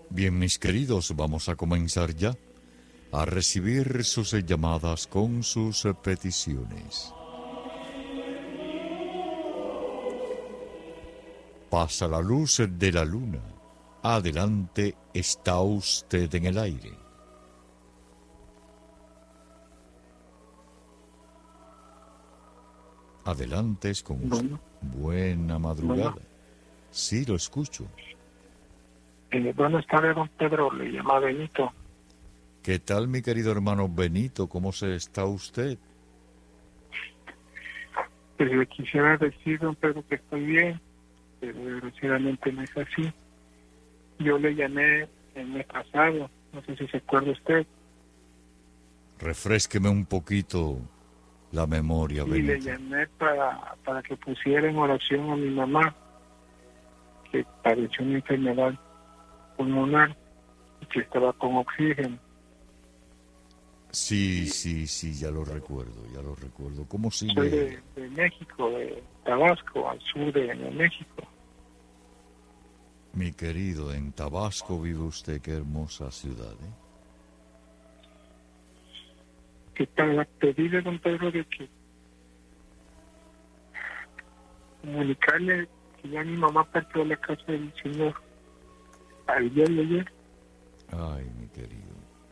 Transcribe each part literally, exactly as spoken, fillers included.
Bien, mis queridos, vamos a comenzar ya a recibir sus llamadas con sus peticiones. Pasa la luz de la luna. Adelante, está usted en el aire. Adelante, es con usted. Bueno, Buena madrugada. bueno. Sí, lo escucho. Eh, buenas tardes, don Pedro. Le llama Benito. ¿Qué tal, mi querido hermano Benito? ¿Cómo se está usted? Pues le quisiera decir, don Pedro, que estoy bien, pero desgraciadamente no es así. Yo le llamé el mes pasado, no sé si se acuerda usted, Refrésqueme un poquito la memoria, y le Benito. llamé para, para que pusiera en oración a mi mamá, que padeció una enfermedad pulmonar y que estaba con oxígeno. Sí, sí, sí, ya lo recuerdo, ya lo recuerdo. ¿Cómo sigue Soy ella? de, de México, de Tabasco, al sur de, de México. Mi querido, en Tabasco vive usted, qué hermosa ciudad, ¿eh? Que para pedirle, don Pedro, de que comunicarle que ya mi mamá partió a la casa del Señor ayer y ayer. Ay, mi querido.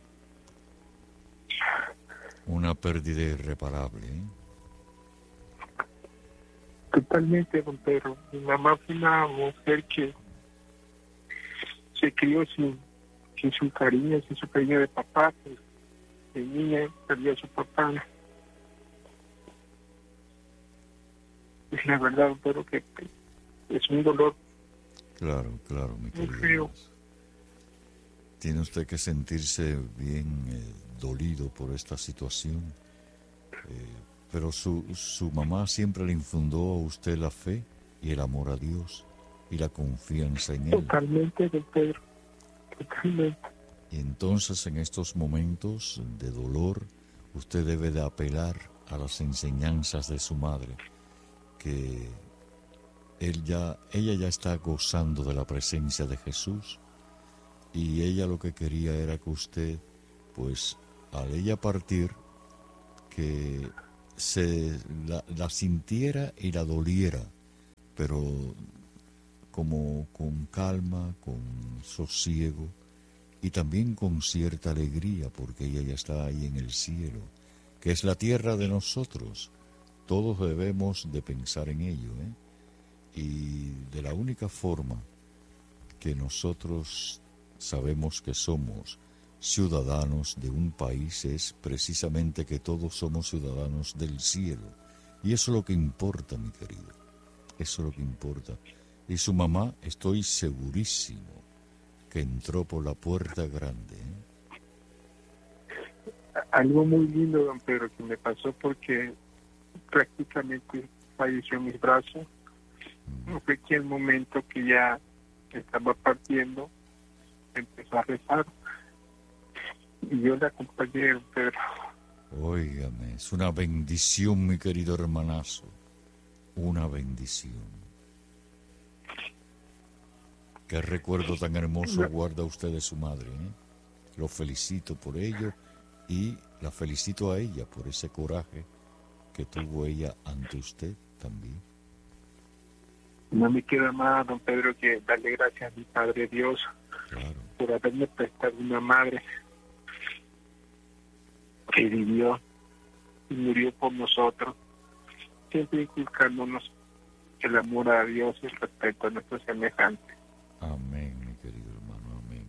Una pérdida irreparable, ¿eh? Totalmente, don Pedro. Mi mamá fue una mujer que se crió sin, sin su cariño, sin su cariño de papá. Pues, de niña perdió a su papá. Es la verdad, don Pedro, que, que es un dolor Claro, claro, mi muy querido. feo. Tiene usted que sentirse bien eh, dolido por esta situación. Eh, pero su, su mamá siempre le infundó a usted la fe y el amor a Dios y la confianza en Él. Totalmente, don Pedro. Totalmente. Y entonces en estos momentos de dolor usted debe de apelar a las enseñanzas de su madre, que él ya, ella ya está gozando de la presencia de Jesús y ella lo que quería era que usted, pues al ella partir, que se la, la sintiera y la doliera, pero como con calma, con sosiego y también con cierta alegría, porque ella ya está ahí en el cielo, que es la tierra de nosotros. Todos debemos de pensar en ello, ¿eh? Y de la única forma que nosotros sabemos que somos ciudadanos de un país es precisamente que todos somos ciudadanos del cielo. Y eso es lo que importa, mi querido. Eso es lo que importa. Y su mamá, estoy segurísimo que entró por la puerta grande, ¿eh? Algo muy lindo, don Pedro, que me pasó porque prácticamente falleció en mis brazos. No fue que el momento que ya estaba partiendo, empezó a rezar. Y yo le acompañé, don Pedro. Óigame, es una bendición, mi querido hermanazo. Una bendición. Qué recuerdo tan hermoso guarda usted de su madre, ¿eh? Lo felicito por ello y la felicito a ella por ese coraje que tuvo ella ante usted también. No me queda más, don Pedro, que darle gracias a mi Padre Dios, Claro. por haberme prestado una madre que vivió y murió por nosotros, siempre inculcándonos el amor a Dios y el respeto a nuestros semejantes. Amén, mi querido hermano, amén.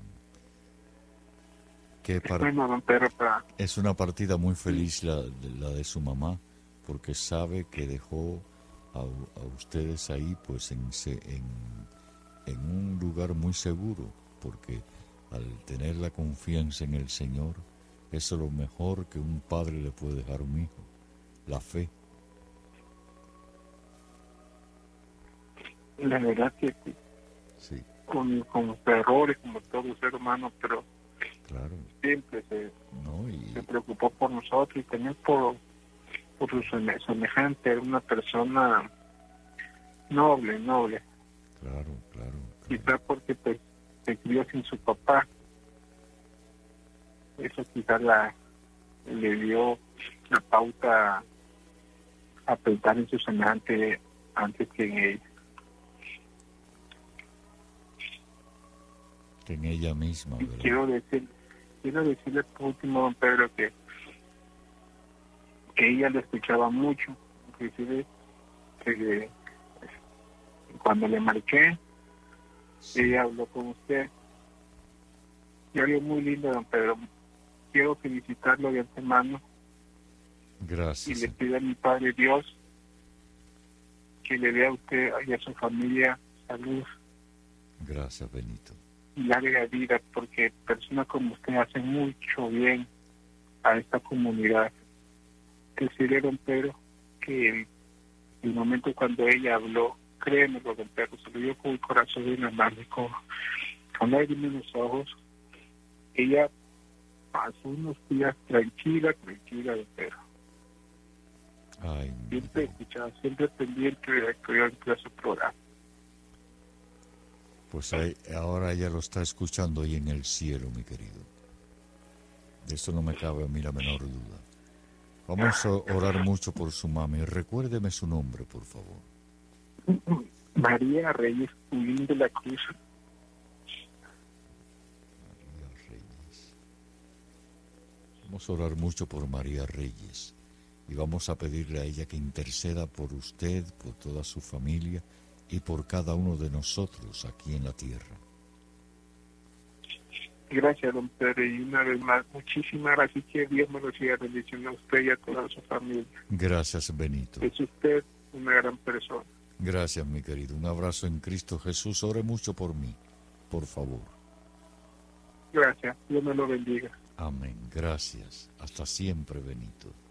Qué par- Bueno, don Pedro, para... es una partida muy feliz la, la de su mamá, porque sabe que dejó a, a ustedes ahí pues en, se- en, en un lugar muy seguro, porque al tener la confianza en el Señor, eso es lo mejor que un padre le puede dejar a un hijo, la fe. La verdad que que Sí, con, con los errores, como todo ser humano, pero claro, siempre se, ¿no? Y se preocupó por nosotros y también por, por su seme- semejante. Era una persona noble, noble. claro, claro, claro. Quizá porque pues se crió sin su papá. Eso quizás la, le dio la pauta a pensar en su semejante antes que en ella. Que en ella misma, Y ¿verdad? quiero decir, quiero decirle por último, don Pedro, que, que ella le escuchaba mucho, inclusive que cuando le marqué, Sí. ella habló con usted. Y algo muy lindo, don Pedro. Quiero felicitarlo de antemano y Gracias. le Señor. pido a mi Padre Dios que le dé a usted y a su familia salud Gracias, Benito. y larga vida, porque personas como usted hacen mucho bien a esta comunidad. Decirle, don Pedro, que el, el momento cuando ella habló, créeme, don Pedro, se lo dio con el corazón en la mano, con, con lágrimas en los ojos. Ella pasó unos días tranquila, tranquila, don Pedro. Ay, mi Siempre vida. escuchaba, siempre pendiente de que su programa. Pues ahí- ahora ella lo está escuchando ahí en el cielo, mi querido. De eso no me cabe a mí la menor duda. Vamos a orar mucho por su mami. Recuérdeme su nombre, por favor. María Reyes Pulín de la Cruz. María Reyes. Vamos a orar mucho por María Reyes. Y vamos a pedirle a ella que interceda por usted, por toda su familia y por cada uno de nosotros aquí en la tierra. Gracias, don Pedro, y una vez más, muchísimas gracias, que Dios me lo siga bendiciendo a usted y a toda su familia. Gracias, Benito. Es usted una gran persona. Gracias, mi querido. Un abrazo en Cristo Jesús. Ore mucho por mí, por favor. Gracias, Dios me lo bendiga. Amén. Gracias. Hasta siempre, Benito.